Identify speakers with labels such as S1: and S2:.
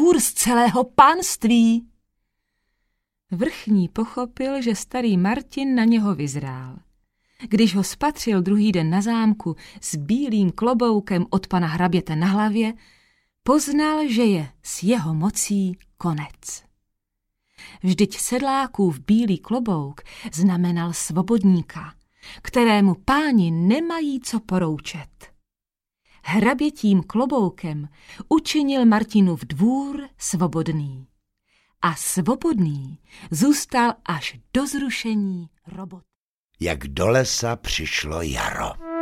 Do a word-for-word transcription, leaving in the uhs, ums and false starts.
S1: dvůr z celého pánství. Vrchní pochopil, že starý Martin na něho vyzrál. Když ho spatřil druhý den na zámku s bílým kloboukem od pana hraběte na hlavě, poznal, že je s jeho mocí konec. Vždyť sedlákův bílý klobouk znamenal svobodníka, kterému páni nemají co poroučet. Hrabětím kloboukem učinil Martinův dvůr svobodný. A svobodný zůstal až do zrušení robot.
S2: Jak do lesa přišlo jaro.